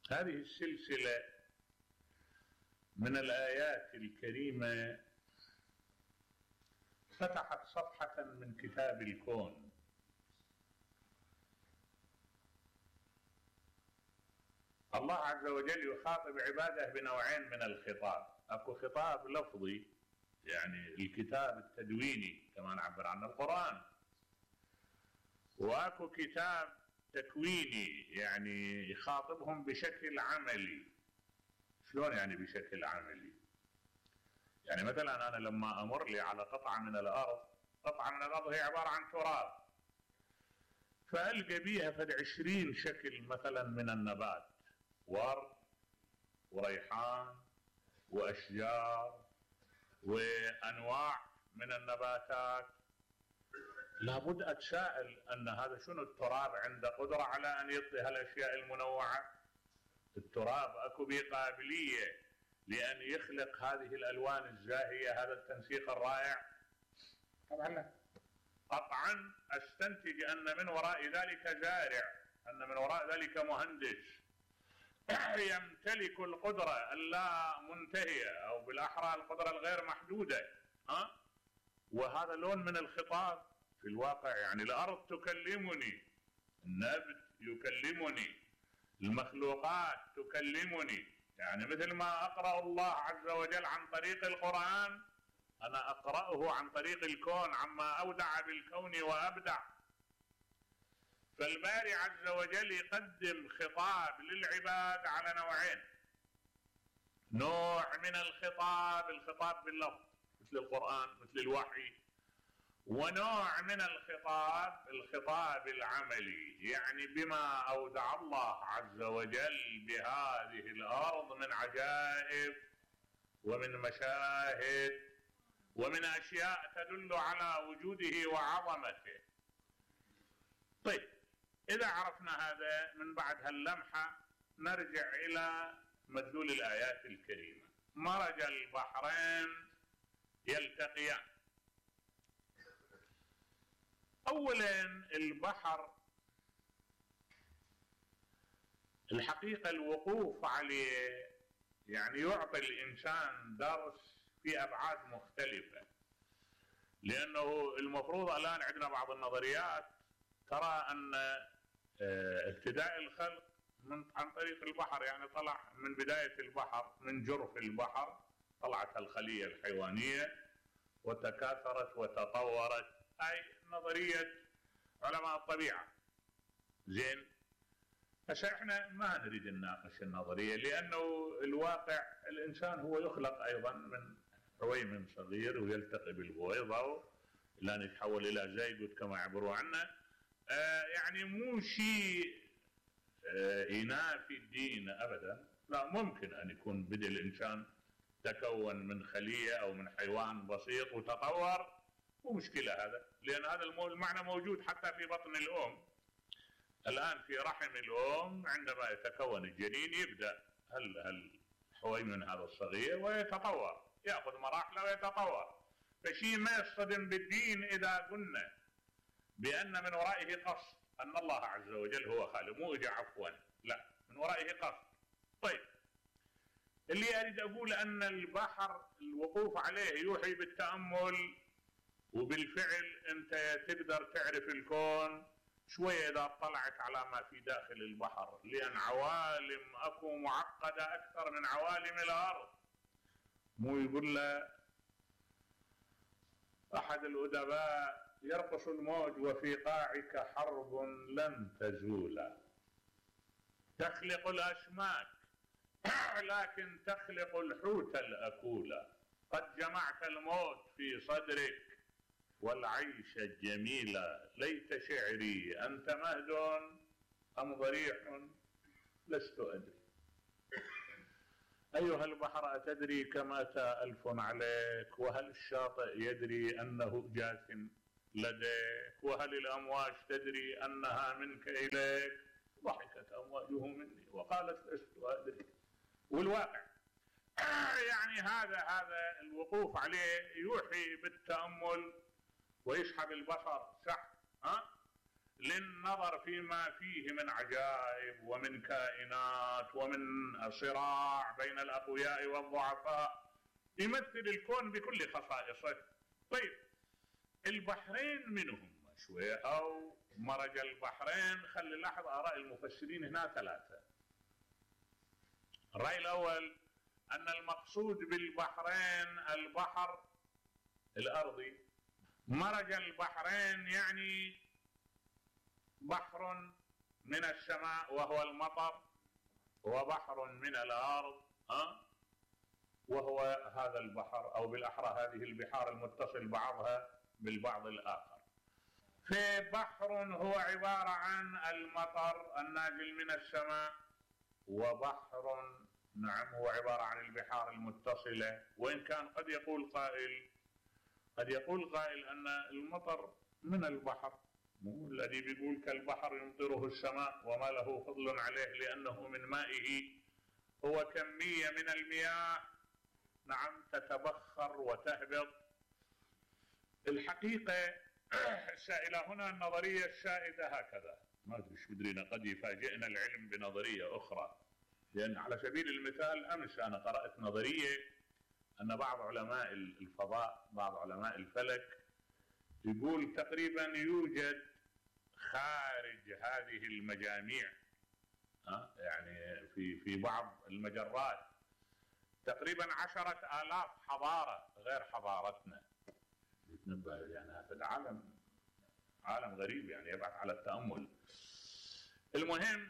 هذه السلسلة من الآيات الكريمة فتحت صفحة من كتاب الكون. الله عز وجل يخاطب عباده بنوعين من الخطاب. اكو خطاب لفظي، يعني الكتاب التدويني كما نعبر عنه القرآن، واكو كتاب تكويني يعني يخاطبهم بشكل عملي. شلون يعني بشكل عملي؟ يعني مثلا انا لما امر لي على قطعة من الارض، قطعة من الارض هي عبارة عن تراب، فألقى بيها فد 20 شكل مثلا من النبات، ورد وريحان واشجار وانواع من النباتات. لابد اتساءل ان هذا شنو التراب عنده قدرة على ان يعطي هالاشياء المنوعة؟ التراب اكو به قابلية لان يخلق هذه الالوان الزاهية، هذا التنسيق الرائع؟ طبعا لا. قطعا استنتج ان من وراء ذلك زارع، ان من وراء ذلك مهندس يمتلك القدرة اللا منتهية، او بالاحرى القدرة الغير محدودة. وهذا لون من الخطاب في الواقع. يعني الارض تكلمني، النبت يكلمني، المخلوقات تكلمني. يعني مثل ما اقرأ الله عز وجل عن طريق القرآن، انا اقرأه عن طريق الكون عما اودع بالكون وابدع. فالباري عز وجل يقدم خطاب للعباد على نوعين: نوع من الخطاب، الخطاب باللفظ مثل القرآن مثل الوحي، ونوع من الخطاب، الخطاب العملي، يعني بما أودع الله عز وجل بهذه الأرض من عجائب ومن مشاهد ومن أشياء تدل على وجوده وعظمته. طيب، إذا عرفنا هذا من بعد هاللمحة نرجع إلى مدلول الآيات الكريمة. مرج البحرين يلتقيان. أولا البحر الحقيقة الوقوف عليه يعني يعطي الإنسان درس في أبعاد مختلفة، لأنه المفروض الآن عندنا بعض النظريات ترى أن ابتداء الخلق عن طريق البحر، يعني طلع من بداية البحر، من جرف البحر طلعت الخلية الحيوانية وتكاثرت وتطورت. هاي نظرية علماء الطبيعة. زين، هسه احنا ما نريد نناقش النظرية، لأنه الواقع الإنسان هو يخلق أيضا من حويم صغير ويلتقي بالبويضة إلى أن يتحول إلى زيجوت كما يعبروا عنه. يعني مو شيء ينافي الدين أبدا. لا، ممكن أن يكون بدء الإنسان تكون من خلية أو من حيوان بسيط وتطور، مو مشكلة هذا، لأن هذا المعنى موجود حتى في بطن الأم. الآن في رحم الأم عندما يتكون الجنين يبدأ الحويمن هذا الصغير ويتطور، يأخذ مراحل ويتطور. فشيء ما يصطدم بالدين إذا قلنا بأن من ورائه قصد، أن الله عز وجل هو خالق، مو إجا عفوا، لا، من ورائه قصد. طيب، اللي أريد أقول أن البحر الوقوف عليه يوحي بالتأمل، وبالفعل أنت تقدر تعرف الكون شوية إذا اطلعت على ما في داخل البحر، لأن عوالم أكو معقدة أكثر من عوالم الأرض. مو يقول له أحد الأدباء: يرقص الموج وفي قاعك حرب لن تزول، تخلق الأسماك لكن تخلق الحوت الأكول، قد جمعت الموت في صدرك والعيش الجميل، ليت شعري أنت مهد أم ضريح لست أدري. أيها البحر أتدري كما ألف عليك، وهل الشاطئ يدري أنه جاث لديك، وهل الأمواج تدري أنها منك إليك. ضحكت أمواجه مني وقالت لست أدري. والواقع يعني هذا الوقوف عليه يوحي بالتأمل ويسحب البصر. صح؟ للنظر فيما فيه من عجائب ومن كائنات ومن صراع بين الأقوياء والضعفاء، يمثل الكون بكل خصائصه. طيب البحرين منهم شوية أو مرج البحرين؟ خلي نلاحظ آراء المفسرين هنا ثلاثة. الرأي الأول أن المقصود بالبحرين البحر الأرضي. مرج البحرين يعني بحر من السماء وهو المطر، وبحر من الأرض وهو هذا البحر، أو بالأحرى هذه البحار المتصل بعضها بالبعض الآخر. فبحر هو عبارة عن المطر النازل من السماء، وبحر نعم هو عبارة عن البحار المتصلة. وإن كان قد يقول قائل أن المطر من البحر، مو الذي بيقول كالبحر يمطره السماء وما له فضل عليه لأنه من مائه، هو كمية من المياه نعم تتبخر وتهبط. الحقيقة السائلة هنا النظرية السائدة هكذا، ما أدري ايش بدرينا، قد يفاجئنا العلم بنظرية أخرى. لأن على سبيل المثال أمس أنا قرأت نظرية أن بعض علماء الفضاء، بعض علماء الفلك، يقول تقريبا يوجد خارج هذه المجاميع يعني في بعض المجرات تقريبا 10,000 حضارة غير حضارتنا. يتنبه يعني هذا عالم غريب يعني يبعث على التأمل. المهم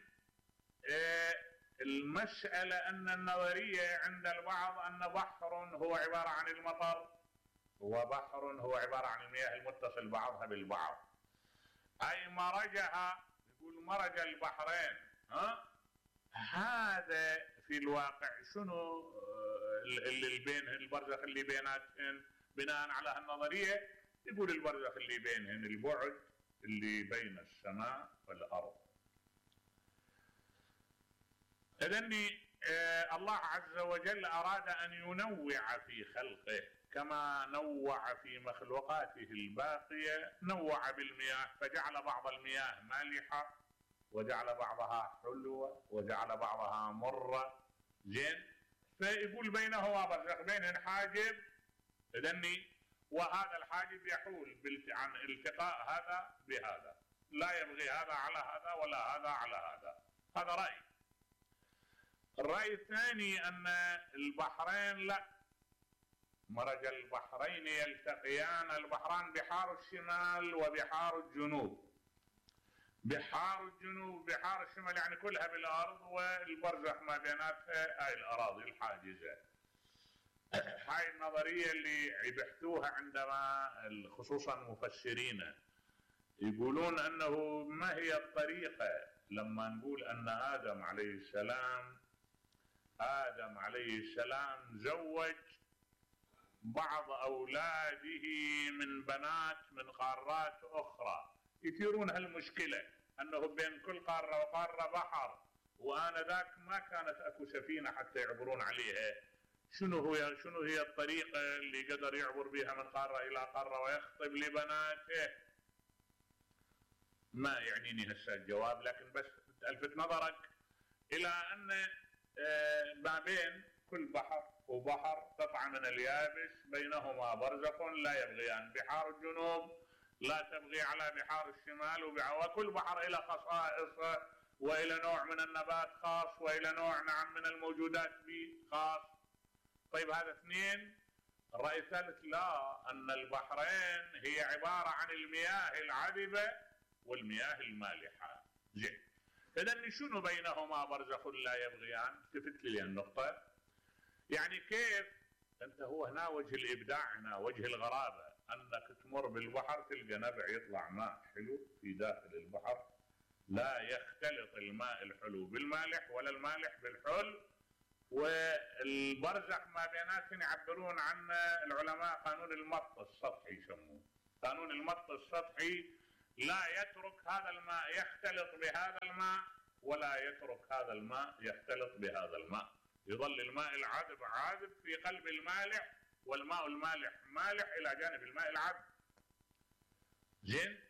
المسألة أن النظرية عند البعض أن بحر هو عبارة عن المطر، وبحر هو عبارة عن المياه المتصل بعضها بالبعض، أي مرجها، يقول مرج البحرين. هذا في الواقع شنو اللي بين البرزخ اللي بيناتهن بناء على هالنظرية؟ يقول البرزخ اللي بينهن البعد اللي بين السماء والأرض. إذن الله عز وجل أراد أن ينوع في خلقه كما نوع في مخلوقاته الباقية، نوع بالمياه فجعل بعض المياه مالحة وجعل بعضها حلوة وجعل بعضها مرة. زين، فيقول بينهما برزخ، بينهن حاجب. إذن وهذا الحاجب يحول عن التقاء هذا بهذا، لا يبغي هذا على هذا ولا هذا على هذا. هذا رأي. الرأي الثاني أن البحرين لا، مرج البحرين يلتقيان. البحران بحار الشمال وبحار الجنوب. بحار الجنوب بحار الشمال يعني كلها بالأرض، والبرزخ ما بيناتها هاي الأراضي الحاجزة. هاي النظرية اللي يبحثوها عندما خصوصا مفسرين يقولون أنه ما هي الطريقة لما نقول أن آدم عليه السلام زوج بعض أولاده من بنات من قارات أخرى. يثيرون هالمشكلة أنه بين كل قارة وقارة بحر، وآنذاك ما كانت أكو سفينة حتى يعبرون عليها. شنو هي الطريقة اللي قدر يعبر بها من قارة إلى قارة ويخطب لبناته؟ ما يعنيني هسه الجواب، لكن بس ألفت نظرك إلى أن ما بين كل بحر وبحر قطعة من اليابس بينهما برزخ لا يبغيان. بحار الجنوب لا تبغي على بحار الشمال، وكل بحر إلى خصائص وإلى نوع من النبات خاص وإلى نوع نعم من الموجودات به خاص. طيب هذا اثنين. الرأي الثالث لا، أن البحرين هي عبارة عن المياه العذبة والمياه المالحة. زين، إذن شنو بينهما برزخ لا يبغيان؟ التفت لي النقطة. يعني كيف أنت، هو هنا وجه الإبداع، هنا وجه الغرابة، أنك تمر بالبحر تلقى نبع يطلع ماء حلو في داخل البحر، لا يختلط الماء الحلو بالمالح ولا المالح بالحل، والبرزخ ما بيناتهم يعبرون عن العلماء قانون المط السطحي، يسموه قانون المط السطحي. لا يترك هذا الماء يختلط بهذا الماء ولا يترك هذا الماء يختلط بهذا الماء، يظل الماء العذب عاذب في قلب المالح، والماء المالح مالح إلى جانب الماء العذب. زين،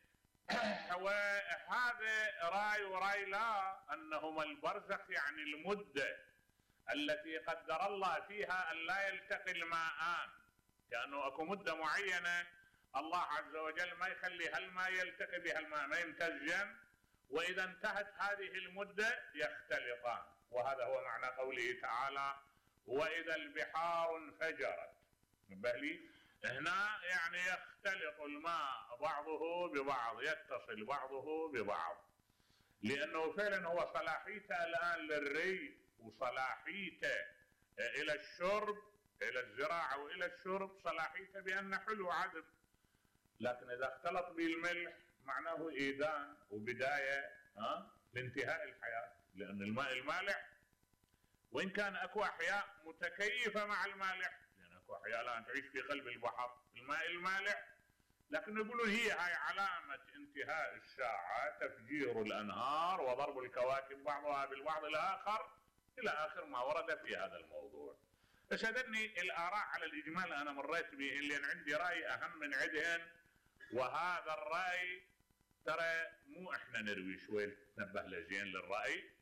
وهذا راي وراي لا، انهما البرزخ يعني المده التي قدر الله فيها ان لا يلتقي الماءان، كانه اكو مده معينه الله عز وجل ما يخلي هالماء يلتقي بهالماء، ما يمتزجن، واذا انتهت هذه المده يختلطان. وهذا هو معنى قوله تعالى: واذا البحار انفجرت. انتبه لي، هنا يعني يختلط الماء بعضه ببعض، يتصل بعضه ببعض، لانه فعلا هو صلاحيته الان للري وصلاحيته الى الشرب، الى الزراعه والى الشرب، صلاحيته بانه حلو عذب. لكن اذا اختلط بالملح معناه ايذان وبدايه لانتهاء الحياه، لان الماء المالح وان كان اكو احياء متكيفه مع المالح، لان اكو احياء الان تعيش في قلب البحر الماء المالح، لكن يقولون هاي علامه انتهاء الساعه، تفجير الانهار وضرب الكواكب بعضها بالبعض الاخر، الى اخر ما ورد في هذا الموضوع. فشددني الاراء على الاجمال انا مريت به، لان عندي راي اهم من عدهن، وهذا الراي ترى مو احنا نروي، شوي تنبه له زين للراي.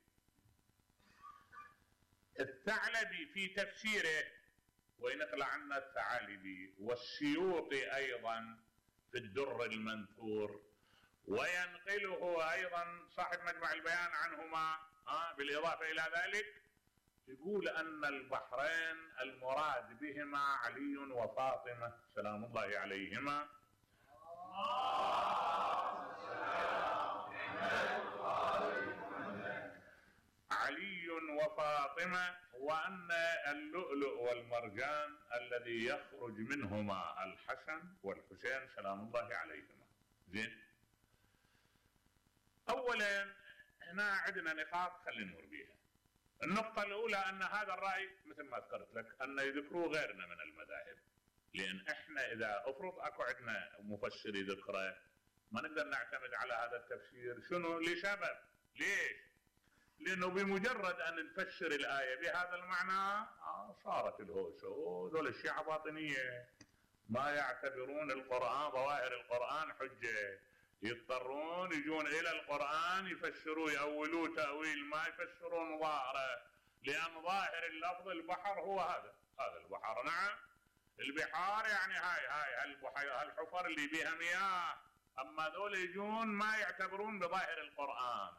الثعلبي في تفسيره، وينقل عنا الثعالبي، والسيوطي ايضا في الدر المنثور، وينقله ايضا صاحب مجمع البيان عنهما بالاضافه الى ذلك، يقول ان البحرين المراد بهما علي وفاطمه سلام الله عليهما. علي وفاطمه، وان اللؤلؤ والمرجان الذي يخرج منهما الحسن والحسين سلام الله عليهما. زين، اولا هنا عندنا نقاط خلينا نمر بيها. النقطة الأولى أن هذا الرأي مثل ما ذكرت لك أن يذكروه غيرنا من المذاهب، لأن إحنا إذا أفرض أكو عندنا مفسر يذكره ما نقدر نعتمد على هذا التفسير. شنو؟ لسبب. ليش؟ لأنه بمجرد أن نفسر الآية بهذا المعنى صارت الهوسة، وذول الشيعة باطنية ما يعتبرون القرآن ظواهر القرآن حجة، يضطرون يجون الى القرآن يفسروا يأولوه تأويل ما يفسرون ظاهره، لان ظاهر اللفظ البحر هو هذا البحر. نعم، البحار يعني هاي الحفر اللي بيها مياه، اما ذول يجون ما يعتبرون بظاهر القرآن.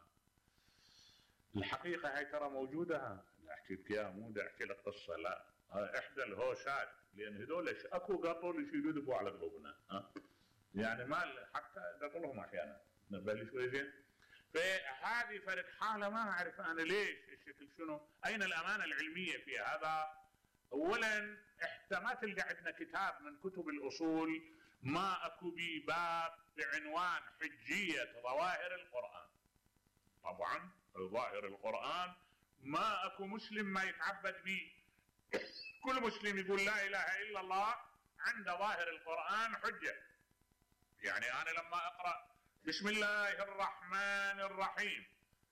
الحقيقة هاي ترى موجودة، لا احكي لك اياها، مو دا احكي لك قصة، لا، احدى الهوسات، لان هذول اكو قطر يشيلوا يذبوا على قلوبنا، يعني ما حتى قتلهم احيانا نبلش شوي زين. فهذه فرق حاله ما اعرف انا ليش الشكل شنو، اين الامانه العلميه في هذا؟ اولا ما تلقى عندنا كتاب من كتب الاصول ما اكو بيه باب بعنوان حجيه ظواهر القران. طبعا ظاهر القران ما اكو مسلم ما يتعبد به، كل مسلم يقول لا اله الا الله عند ظاهر القران حجه. يعني أنا لما أقرأ بسم الله الرحمن الرحيم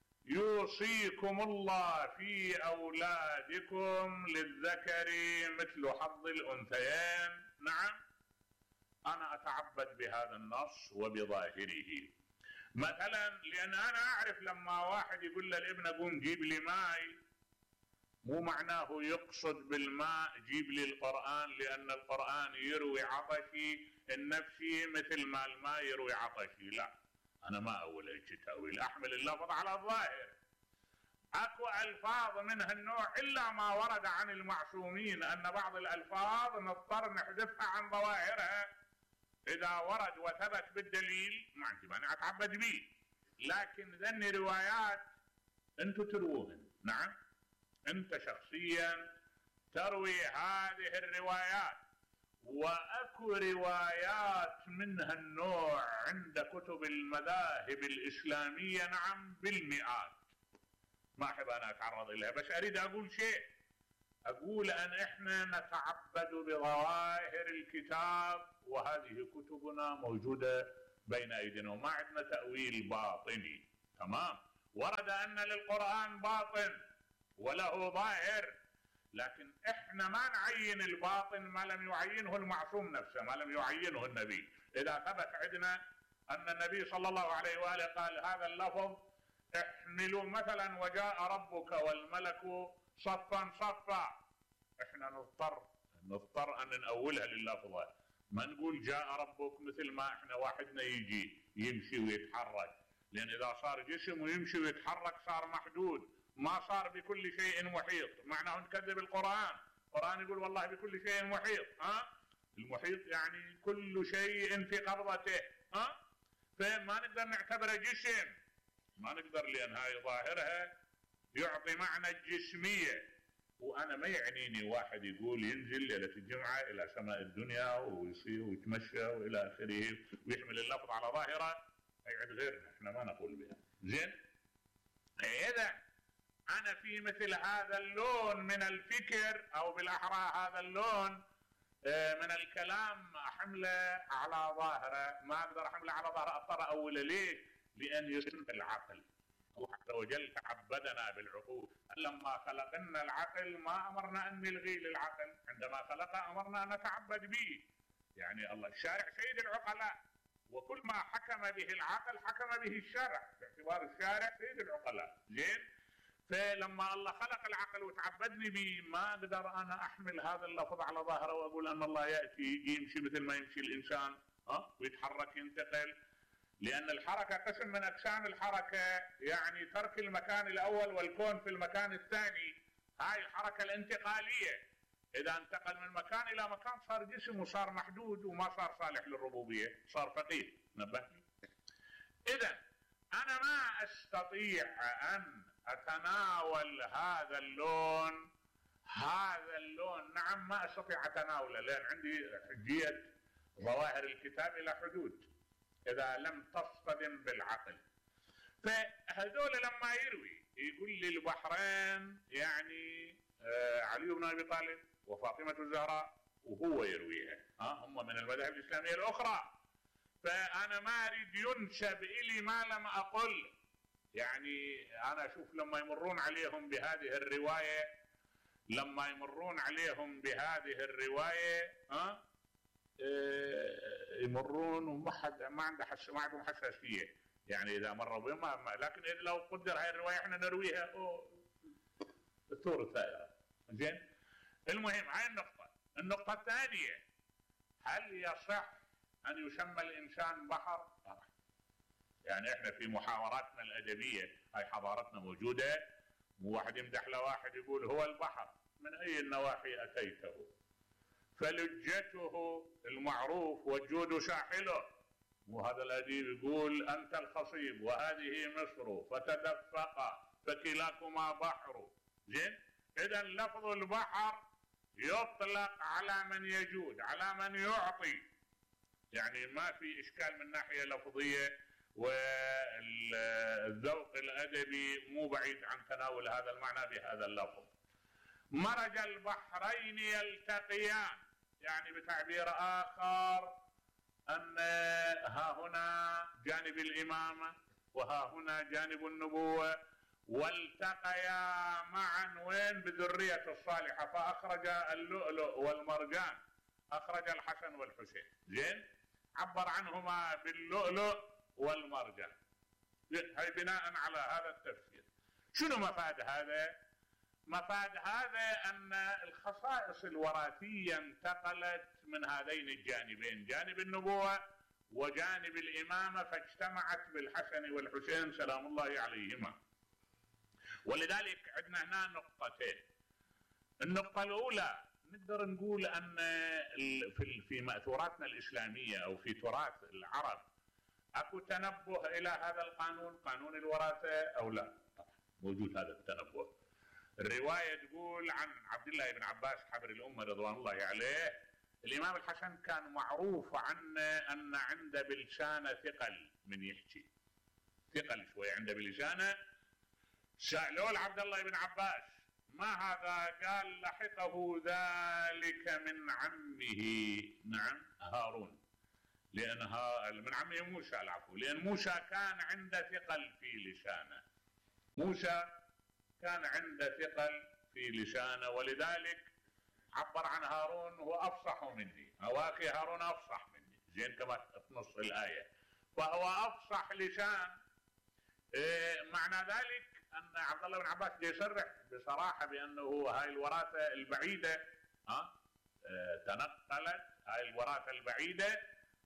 يوصيكم الله في أولادكم للذكر مثل حظ الأنثيين، نعم، أنا أتعبد بهذا النص وبظاهره. مثلا لأن أنا أعرف لما واحد يقول للابن قوم جيب لي ماء، مو معناه يقصد بالماء جيب لي القرآن، لأن القرآن يروي عطشي النفسي مثل ما الماء يروي عطشي، لا، أنا ما أول هيك تأويل، أحمل اللفظ على الظاهر. أكو ألفاظ من هالنوع إلا ما ورد عن المعصومين أن بعض الألفاظ نضطر نحذفها عن ظواهرها، إذا ورد وثبت بالدليل ما عندي مانع أتعبد به، لكن ذني روايات أنتم تروهن، نعم، أنت شخصيا تروي هذه الروايات، وأكو روايات من هالنوع عند كتب المذاهب الإسلامية، نعم، بالمئات، ما أحب أنا أتعرض إليها، بس أريد أقول شيء، أقول أن إحنا نتعبد بظواهر الكتاب، وهذه كتبنا موجودة بين أيدينا، وما عندنا تأويل باطني، تمام. ورد أن للقرآن باطن وله ظاهر، لكن احنا ما نعين الباطن ما لم يعينه المعصوم نفسه، ما لم يعينه النبي. اذا ثبت عندنا أن النبي صلى الله عليه وآله قال هذا اللفظ احملوا مثلا وجاء ربك والملك صفا صفا، احنا نضطر أن نأولها لللفظة، ما نقول جاء ربك مثل ما احنا واحدنا يجي يمشي ويتحرك، لأن إذا صار جسم ويمشي ويتحرك صار محدود، ما صار بكل شيء محيط، معناه نكذب القرآن. القرآن يقول والله بكل شيء محيط، المحيط يعني كل شيء في قبضته، فما نقدر نعتبره جسم، ما نقدر، لأن هاي ظاهرها يعطي معنى الجسمية. وأنا ما يعنيني واحد يقول ينزل ليلة الجمعة إلى سماء الدنيا ويصير ويتمشى وإلى آخره ويحمل اللفظ على ظاهرة، يعد غيرنا، احنا ما نقول بها. زين؟ إذا أنا في مثل هذا اللون من الفكر، أو بالأحرى هذا اللون من الكلام أحمله على ظاهرة، ما أقدر أحمله على ظاهرة، أضطر أوله. ليه؟ لأن يسمى العقل. الله عز وجل تعبدنا بالعقول، لما خلقنا العقل ما أمرنا أن نلغي للعقل، عندما خلقه أمرنا أن نتعبد به. يعني الله الشارع سيد العقلاء، وكل ما حكم به العقل حكم به الشرع، باعتبار الشارع سيد العقلاء. زين؟ فلما الله خلق العقل وتعبدني به، ما اقدر انا احمل هذا اللفظ على ظاهره واقول ان الله ياتي يجي يمشي مثل ما يمشي الانسان، ويتحرك ينتقل، لان الحركه قسم من اقسام الحركه، يعني ترك المكان الاول والكون في المكان الثاني، هاي الحركه الانتقاليه. اذا انتقل من مكان الى مكان صار جسم وصار محدود وما صار صالح للربوبيه، صار فقير. نبهني. اذا انا ما استطيع ان اتناول هذا اللون، نعم ما استطيع اتناوله، لان عندي حجيه ظواهر الكتاب الى حدود اذا لم تصطدم بالعقل. فهذول لما يروي يقول لي البحرين، يعني علي بن ابي طالب وفاطمه الزهراء وهو يرويها، هم من المذاهب الاسلاميه الاخرى، فانا ما اريد ينسب الي ما لم اقل. يعني انا اشوف لما يمرون عليهم بهذه الروايه يمرون وما حد ما عندهم حساسيه، يعني اذا مروا بهم، لكن إذا لو قدر هاي الروايه احنا نرويها الثور ثائره. زين؟ المهم هاي النقطه الثانيه، هل يصح ان يسمى الانسان بحر؟ يعني احنا في محاوراتنا الادبيه، هاي حضارتنا موجوده، مو واحد يمدح لواحد يقول هو البحر، من اي النواحي اتيته؟ فلجته المعروف والجود ساحله، وهذا الاديب يقول انت الخصيب وهذه مصر فتدفقا فكلاكما بحر. زين؟ اذا لفظ البحر يطلق على من يجود، على من يعطي، يعني ما في اشكال من ناحيه لفظيه، والذوق الادبي مو بعيد عن تناول هذا المعنى بهذا اللفظ. مرج البحرين يلتقيان، يعني بتعبير اخر ان ها هنا جانب الامامه وها هنا جانب النبوه، والتقيا معا وين؟ بذريه الصالحه، فاخرج اللؤلؤ والمرجان، اخرج الحسن والحسين. زين؟ عبر عنهما باللؤلؤ والمرجان. هي بناء على هذا التفسير. شنو مفاد هذا؟ مفاد هذا ان الخصائص الوراثيه انتقلت من هذين الجانبين، جانب النبوه وجانب الامامه، فاجتمعت بالحسن والحسين سلام الله عليهما. ولذلك عندنا هنا نقطتين. النقطه الاولى نقدر نقول ان في ماثوراتنا الاسلاميه او في تراث العرب اكو تنبه الى هذا القانون، قانون الوراثه او لا؟ موجود هذا التنبه. الروايه تقول عن عبد الله بن عباس حبر الامه رضوان الله عليه، الامام الحسن كان معروف عنه ان عنده بلسانه ثقل، من يحكي ثقل شوي عنده بلسانه. سالوه عبد الله بن عباس ما هذا؟ قال لحقه ذلك من عمه، نعم هارون، لأنها من عمه موسى، العفو، لأن موسى كان عنده ثقل في لسانه، في لسانه، ولذلك عبر عن هارون هو أفصح مني، أو أخي هارون أفصح مني. زين؟ كما في نص الآية. فهو أفصح لسان. معنى ذلك أن عبد الله بن عباس يصرح بصراحة بأنه هاي الوراثة البعيدة تنقلت، هاي الوراثة البعيدة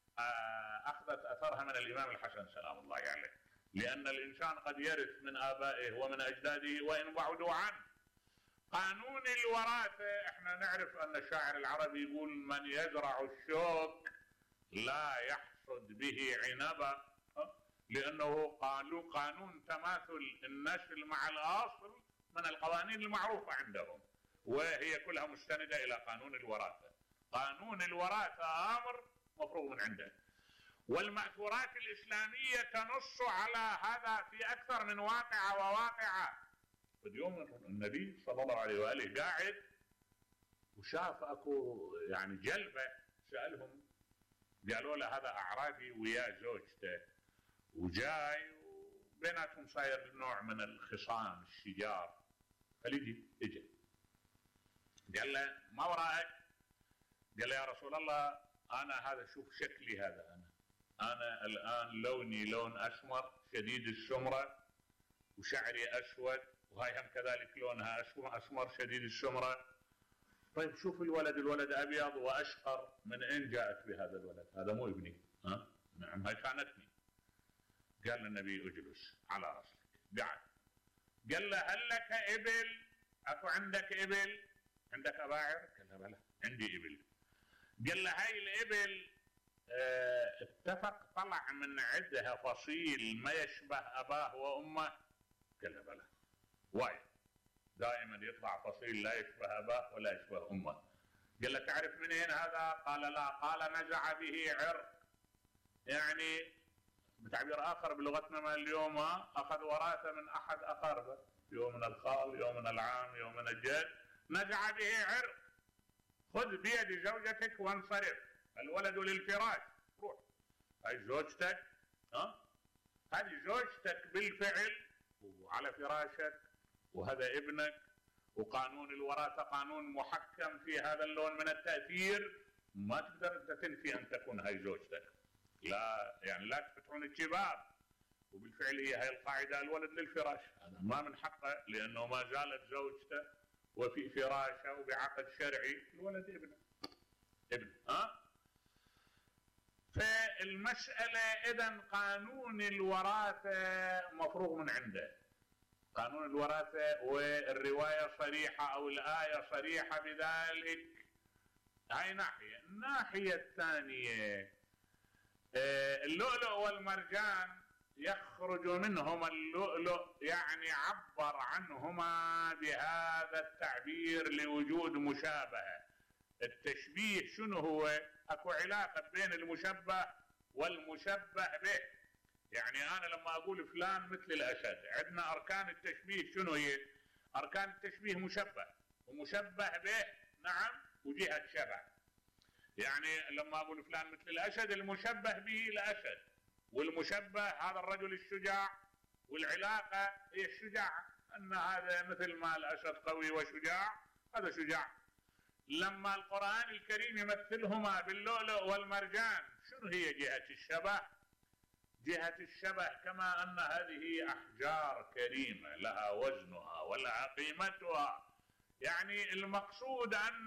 أخذت أثرها من الإمام الحسن سلام الله عليه، لأن الإنسان قد يرث من آبائه ومن أجداده وإن بعدوا عنه. قانون الوراثة احنا نعرف أن الشاعر العربي يقول: من يزرع الشوك لا يحصد به عنبا، لأنه قالوا قانون تماثل النسل مع الأصل من القوانين المعروفة عندهم، وهي كلها مستندة إلى قانون الوراثة. قانون الوراثة أمر مفروغ من عنده، والمأثورات الإسلامية تنص على هذا في أكثر من واقعة وواقعة. اليوم النبي صلى الله عليه وآله قاعد وشاف أكو يعني جلبة، سألهم قالوا له هذا أعرابي ويا زوجته وجاي وبيناتهم صاير نوع من الخصام الشجار، فليجي اجى قال له: ما وراءك؟ قال له: يا رسول الله أنا هذا شوف شكلي، هذا أنا الآن لوني لون أسمر شديد السمرة وشعري أسود، وهاي هم كذلك لونها أسمر شديد السمرة. طيب شوف الولد أبيض وأشقر، من أين جاءت بهذا الولد؟ هذا مو ابني. نعم هاي كانتني. قال النبي: اجلس على رأسك. قعد. قال له: هل لك إبل؟ أكو عندك إبل؟ عندك أباعر؟ قال له: بلى عندي إبل. قال له: هاي الإبل اتفق طلع من عندها فصيل ما يشبه أباه وأمه؟ قال له: بلى. وايد دائما يطلع فصيل لا يشبه أباه ولا يشبه أمه. قال له: تعرف منين هذا؟ قال: لا. قال: نزع به عرق، يعني بتعبير آخر بلغتنا اليوم أخذ وراثة من أحد أقاربه، يوم من الخال، يوم من العام، يوم من الجد، نزع به عرق. خذ بيد زوجتك وانصرف، الولد للفراش، روح. هاي زوجتك، هذه زوجتك بالفعل وعلى فراشك، وهذا ابنك، وقانون الوراثة قانون محكم في هذا اللون من التأثير، ما تقدر أنت تنفي أن تكون هاي زوجتك. لا يعني لا تفتحون الجباب، وبالفعل هي هاي القاعدة: الولد للفراش، هذا ما من حقه لأنه ما زالت زوجته وفي فراشه وبعقد شرعي، الولد ابنه. فالمسألة إذن قانون الوراثة مفروغ من عنده، قانون الوراثة، والرواية صريحة أو الآية صريحة بذلك. هاي ناحية. الناحية الثانية اللؤلؤ والمرجان يخرج منهما اللؤلؤ، يعني عبر عنهما بهذا التعبير لوجود مشابهة. التشبيه شنو هو؟ اكو علاقة بين المشبه والمشبه به. يعني انا لما اقول فلان مثل الاسد، عندنا اركان التشبيه شنو هي؟ اركان التشبيه مشبه ومشبه به، نعم، وجهة شبه. يعني لما اقول فلان مثل الاسد، المشبه به الاسد، والمشبه هذا الرجل الشجاع، والعلاقة هي الشجاعة، ان هذا مثل ما الاسد قوي وشجاع، هذا شجاع. لما القرآن الكريم يمثلهما باللؤلؤ والمرجان، شنو هي جهة الشبه؟ جهة الشبه كما أن هذه أحجار كريمة لها وزنها ولها قيمتها. يعني المقصود أن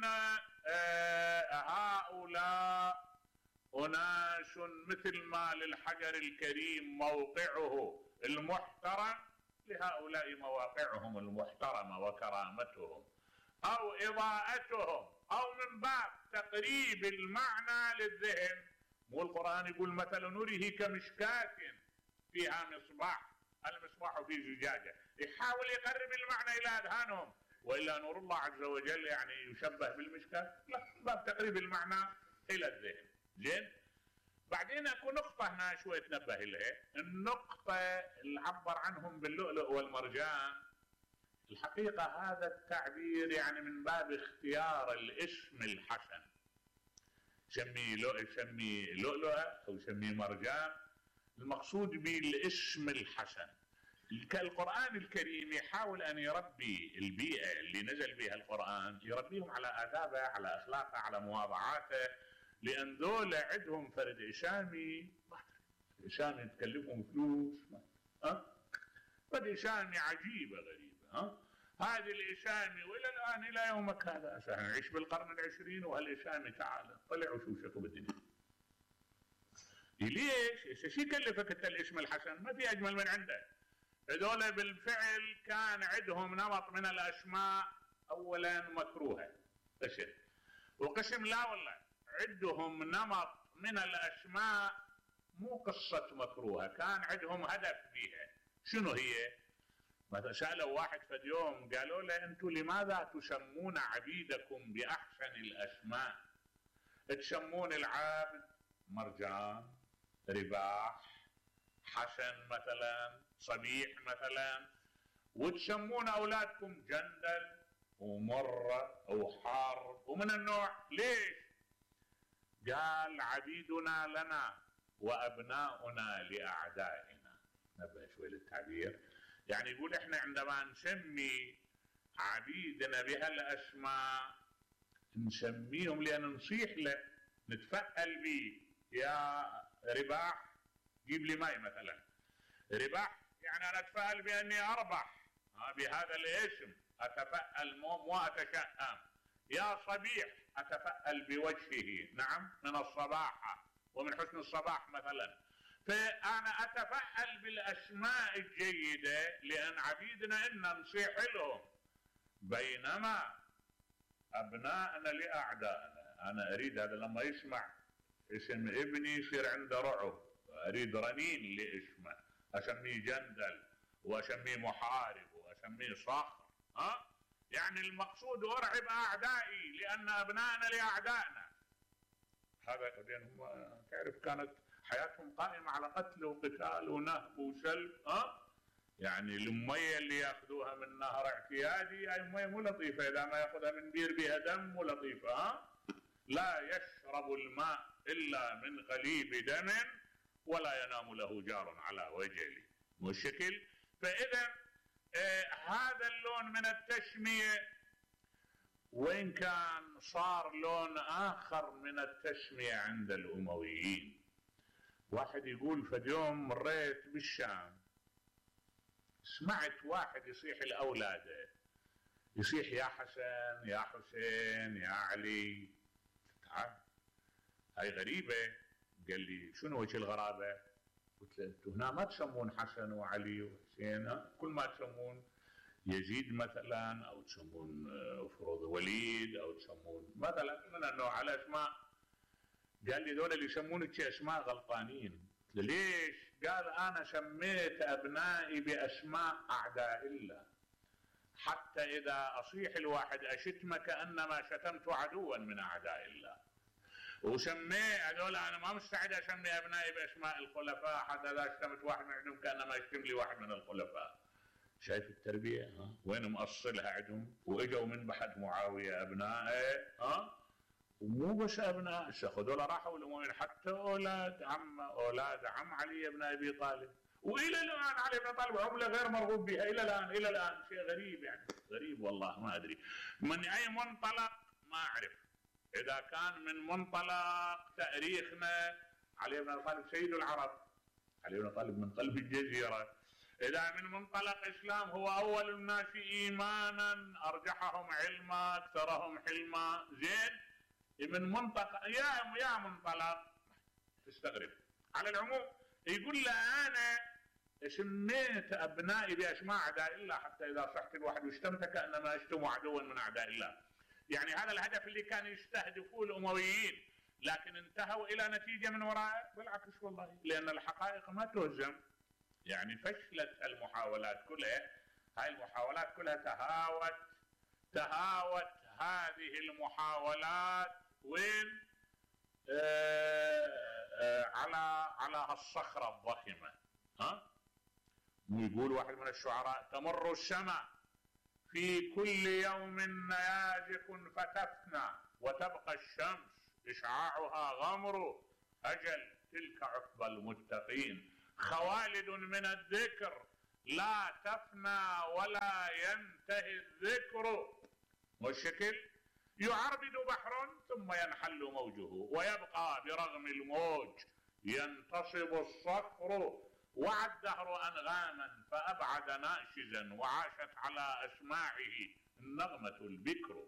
هؤلاء أناس مثل ما للحجر الكريم موقعه المحترم، لهؤلاء مواقعهم المحترمة وكرامتهم أو إضاءتهم، أو من باب تقريب المعنى للذهن. مو القرآن يقول: مثل نوره كمشكاة فيها مصباح، المصباح في زجاجة، يحاول يقرب المعنى إلى أذهانهم. وإلا نور الله عز وجل يعني يشبه بالمشكاة؟ لا، باب تقريب المعنى إلى الذهن. زين. بعدين اكو نقطة هنا شوي تنبه لها، النقطة اللي عبر عنهم باللؤلؤ والمرجان. الحقيقة هذا التعبير يعني من باب اختيار الاسم الحسن، سمي لؤلؤة أو سمي مرجان، المقصود بالاسم الحسن. القرآن الكريم يحاول أن يربي البيئة اللي نزل بها القرآن، يربيهم على آدابه، على أخلاقه، على مواضعاته، لأن ذولا عندهم فرد إسامي إشامة تكلفهم فلوس فالإشامة عجيبة غريبة هذه الإشامة وإلى الآن إلى يومك هذا نعيش بالقرن العشرين وهالإشامة تعال طلع وشوشته بالدنيا. ليش؟ ايش يكلفك انت الاسم الحسن؟ ما في اجمل من عنده. هذول بالفعل كان عندهم نمط من الاسماء اولا مكروهه قسم، وقسم لا والله عندهم نمط من الاسماء مو قصه مكروهه، كان عندهم هدف فيها. شنو هي؟ مثلا سالوا واحد في اليوم قالوا له انتم لماذا تسمون عبيدكم باحسن الاسماء؟ تسمون العابد مرجان، رباح، حسن مثلا، صبيح مثلا، وتسمون اولادكم جندل ومره وحار ومن النوع. ليش؟ قال عبيدنا لنا وابناؤنا لاعدائنا. نبه شوي للتعبير، يعني يقول احنا عندما نسمي عبيدنا بهالاسماء نسميهم لان نصيح له نتفائل به. يا رباح جيب لي ماي مثلا، رباح يعني انا اتفائل باني اربح بهذا الاسم، اتفائل مو اتشائم. يا صبيح اتفائل بوجهه، نعم من الصباحه ومن حسن الصباح مثلا. فانا اتفائل بالاسماء الجيده لان عبيدنا ان نصيح لهم، بينما ابنائنا لاعدائنا. انا اريد هذا لما يسمع اسم ابني يصير عنده رعب، اريد رنين لاسمه، اسميه جندل واسميه محارب واسميه صخر. يعني المقصود ارعب اعدائي لان ابنائنا لاعدائنا. هذا هم تعرف كانت حياتهم قائمه على قتل وقتال ونهب وسلب. يعني المية اللي ياخذوها من نهر اعتيادي هاي مية مو لطيفه، اذا ما ياخذها من بير بها دم مو لطيفه. لا يشرب الماء الا من غليب دم ولا ينام له جار على وجهه. مو الشكل؟ فاذا هذا اللون من التسميه وين كان صار لون اخر من التسميه عند الامويين. واحد يقول في يوم مريت بالشام سمعت واحد يصيح لاولاده، يصيح يا حسن يا حسين يا علي. تعال هاي غريبه. قال لي شنو وجه الغرابه؟ قلت له انتم هنا ما تسمون حسن وعلي وحسين، كل ما تسمون يزيد مثلا او تسمون فروض وليد او تسمون مثلا من النوع على اسماء. قال لي دول اللي يسمونك اسماء غلطانين. ليش؟ قال انا سميت ابنائي باسماء اعداء الله، حتى اذا اصيح الواحد اشتمه كانما شتمت عدوا من اعداء الله. وسميه هذول انا ما مستعد اسمي ابنائي باسماء الخلفاء، حتى اذا شتمت واحد من عندهم كانما يشتم لي واحد من الخلفاء. شايف التربيه وين مؤصلها عندهم؟ واجوا من بعد معاويه ابنائه ومو بس ابناء، هذول راحوا الامويين حتى اولاد عم علي بن ابي طالب، والى الان علي بن طالب عمله غير مرغوب بها الى الان شيء غريب. يعني غريب والله ما ادري من اي منطلق ما اعرف. اذا كان من منطلق تاريخنا علي بن طالب سيد العرب، علي بن طالب من قلب الجزيره. اذا من منطلق اسلام هو اول الناس ايمانا، ارجحهم علما، اكثرهم حلما. زين من منطق يا منطلق تستغرب. على العموم يقول له انا سميت ابنائي باسماء اعداء الله حتى اذا صحت الواحد واشتمت كانما اشتموا عدوا من اعداء الله. يعني هذا الهدف اللي كان يستهدفوه الامويين، لكن انتهوا الى نتيجه من وراءه بالعكس والله، لان الحقائق ما تهزم. يعني فشلت المحاولات كلها، هاي المحاولات كلها تهاوت هذه المحاولات وين؟ على هالصخرة الضخمة. ويقول واحد من الشعراء تمر السماء في كل يوم نيازك فتفنى، وتبقى الشمس إشعاعها غمر، أجل تلك عقبى المتقين، خوالد من الذكر لا تفنى ولا ينتهي الذكر. والشكل يعربد بحر ثم ينحل موجه ويبقى برغم الموج ينتصب الصخر وعى الدهر أنغاما فأبعد ناشزا وعاشت على أسماعه النغمة البكر.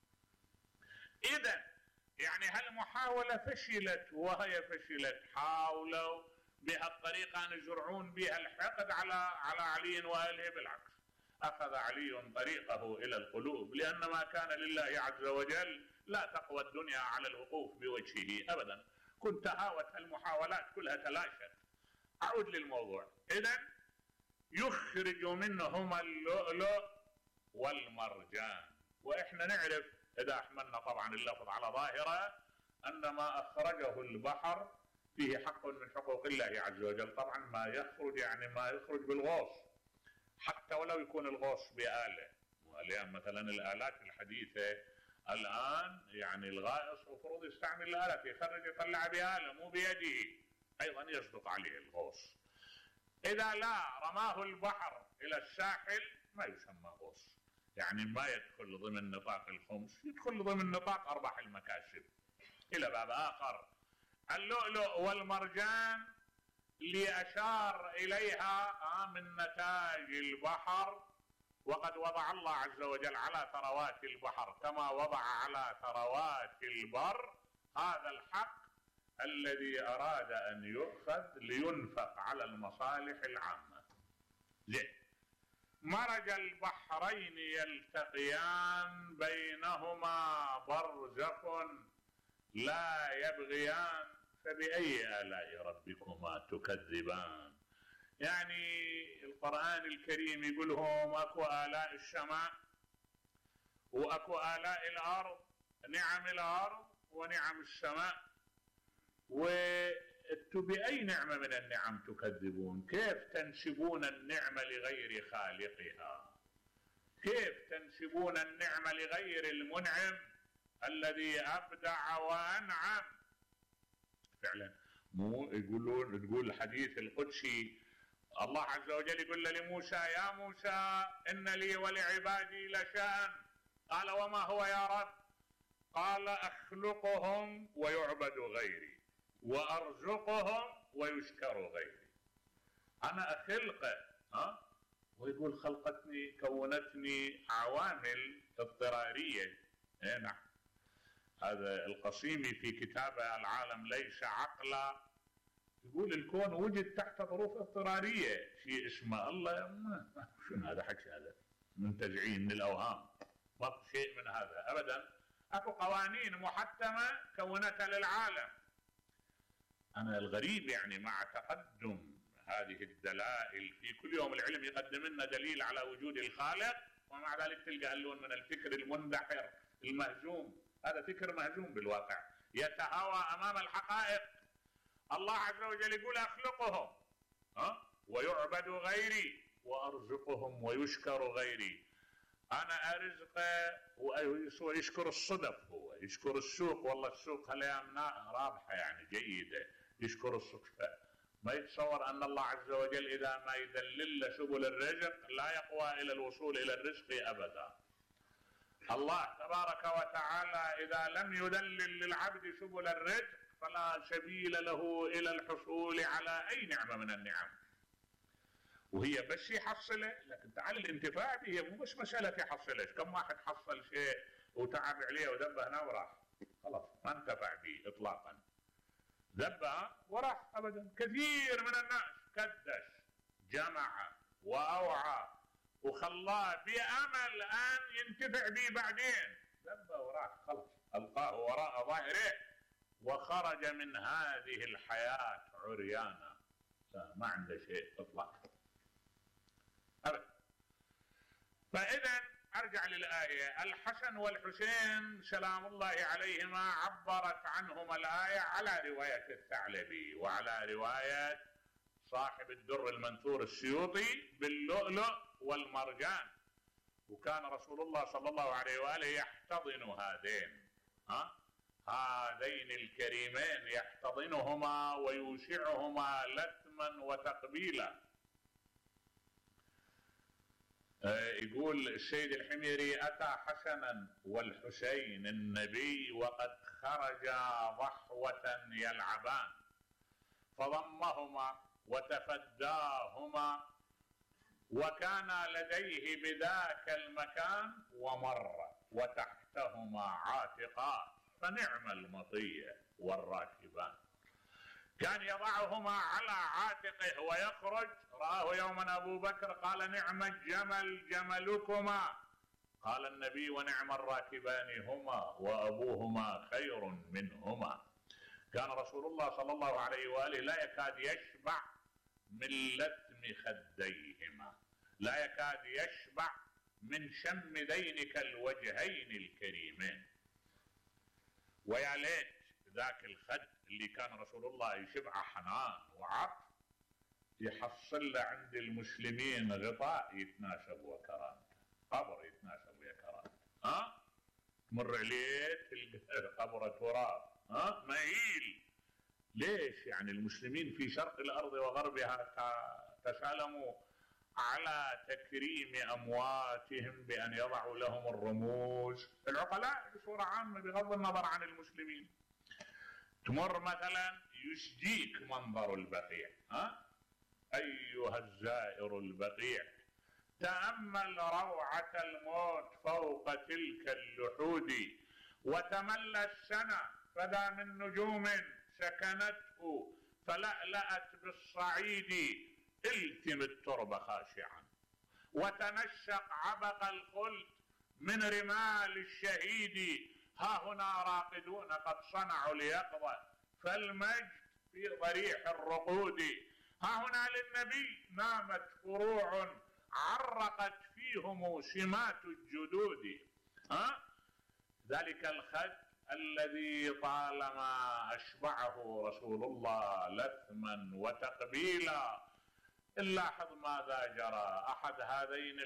إذا يعني هالمحاولة فشلت، وهي فشلت حاولوا بهالطريقة أن يزرعون بها الحقد على علي وآله. بالعكس أخذ علي طريقه إلى القلوب، لأن ما كان لله عز وجل لا تقوى الدنيا على الوقوف بوجهه أبدا. كنت تهاوت المحاولات كلها تلاشت. أعود للموضوع. إذن يخرج منهما اللؤلؤ والمرجان. وإحنا نعرف إذا أحملنا طبعا اللفظ على ظاهرة أن ما أخرجه البحر فيه حق من حقوق الله عز وجل. طبعا ما يخرج يعني ما يخرج بالغوص، حتى ولو يكون الغوص بآلة. ولأن مثلا الآلات الحديثة الآن يعني الغائص مفروض يستعمل الآلة يخرج يطلع بآلة مو بيده، أيضا يصدق عليه الغوص. إذا لا رماه البحر إلى الساحل ما يسمى غوص، يعني ما يدخل ضمن نطاق الخمس، يدخل ضمن نطاق أرباح المكاسب. إلى باب آخر اللؤلؤ والمرجان اللي أشار إليها من نتاج البحر، وقد وضع الله عز وجل على ثروات البحر كما وضع على ثروات البر هذا الحق الذي أراد أن يؤخذ لينفق على المصالح العامة. زين. مرج البحرين يلتقيان بينهما برزخ لا يبغيان فبأي آلاء ربكما تكذبان. يعني القرآن الكريم يقولهم أكو آلاء السماء وأكو آلاء الأرض، نعم الأرض ونعم السماء، وانتم بأي نعمة من النعم تكذبون؟ كيف تنسبون النعمة لغير خالقها؟ كيف تنسبون النعمة لغير المنعم الذي أبدع وأنعم؟ فعلا مو تقول الحديث القدسي الله عز وجل يقول لموسى يا موسى إن لي ولعبادي لشأن. قال وما هو يا رب؟ قال أخلقهم ويعبد غيري وأرزقهم ويشكر غيري. أنا أخلقه ويقول خلقتني كونتني عوامل اضطرارية. نعم. هذا القصيمي في كتابه العالم ليس عقلا يقول الكون وجد تحت ظروف اضطرارية، شيء اسمه الله. شنو هذا حكي؟ هذا منتزعين من الأوهام، ما شيء من هذا أبدا. أكو قوانين محتمة كونتها للعالم. أنا الغريب يعني مع تقدم هذه الدلائل في كل يوم العلم يقدم لنا دليل على وجود الخالق، ومع ذلك تلقى اللون من الفكر المندحر المهزوم. هذا فكر مهزوم بالواقع يتهاوى أمام الحقائق. الله عز وجل يقول أخلقهم ويعبد غيري وأرزقهم ويشكر غيري. أنا أرزقه ويشكر الصدف، هو يشكر السوق. والله السوق هالأيام رابحة يعني جيدة، يشكر الصدفة. ما يتصور أن الله عز وجل إذا ما يدلل سبل الرزق لا يقوى إلى الوصول إلى الرزق أبدا. الله تبارك وتعالى إذا لم يدلل للعبد سبل الرزق فلا سبيل له إلى الحصول على أي نعمة من النعم. وهي بس يحصله، لكن تعال الانتفاع به هي مو بس مسألة يحصلش. كم واحد حصل شيء وتعب عليه وذبه هنا وراح، خلاص ما انتفع به إطلاقا، ذبه وراح أبدا. كثير من الناس كدش جمع وأوعى وخلاه بأمل أن ينتفع به بعدين، ذبه وراح خلاص، ألقاه وراء ظهره وخرج من هذه الحياة عريانا، ما عنده شيء إطلاقا أبدا. فإذا أرجع للآية. الحسن والحسين سلام الله عليهما عبرت عنهما الآية على رواية الثعلبي وعلى رواية صاحب الدر المنثور السيوطي باللؤلؤ والمرجان. وكان رسول الله صلى الله عليه وآله يحتضن هذين هذين الكريمين، يحتضنهما ويوسعهما لثما وتقبيلا. يقول السيد الحميري أتى حسنا والحسين النبي وقد خرجا ضحوة يلعبان فضمهما وتفداهما، وكان لديه بذاك المكان ومر وتحتهما عاتقان فنعم المطية والراكبان. كان يضعهما على عاتقه ويخرج. رآه يوما أبو بكر قال: نعم الجمل جملكما. قال النبي: ونعم الراكبان هما وأبوهما خير منهما. كان رسول الله صلى الله عليه وآله لا يكاد يشبع من لثم خديهما، لا يكاد يشبع من شم ذينك الوجهين الكريمين. ويا ليت ذاك الخد اللي كان رسول الله يشبع حنان وعطف يحصل له عند المسلمين غطاء يتناسب وكرامته، قبر يتناسب ويا كرامته. تمر عليه تلقى قبر تراب مهيل. ليش؟ يعني المسلمين في شرق الارض وغربها تسالموا على تكريم امواتهم بان يضعوا لهم الرموز. العقلاء بصوره عامه بغض النظر عن المسلمين. تمر مثلا يشجيك منظر البقيع، ايها الزائر البقيع تامل روعه الموت فوق تلك اللحود، وتملى السنه فذا من نجوم سكنته فلألأت بالصعيد، التم التربه خاشعا وتنشق عبق الخلد من رمال الشهيد. ها هنا راقدون قد صنعوا اليقظة فالمجد في ضريح الرقود. ها هنا للنبي نامت فروع عرقت فيهم سمات الجدود. ذلك الخد الذي طالما أشبعه رسول الله لثما وتقبيلا. نلاحظ ماذا جرى. أحد هذين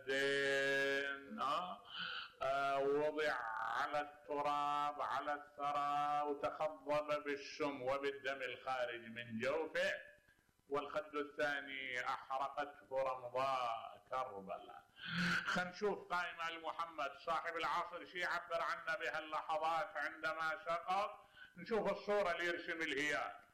الخدين وضع على التراب على الثرى وتخضب بالسم وبالدم الخارج من جوفه، والخد الثاني أحرقته رمضاء كربلاء. خلينا نشوف قائمة المحمد صاحب العصر شي يعبر عنا بها اللحظات عندما سقط. نشوف الصورة اللي يرسم الهياج.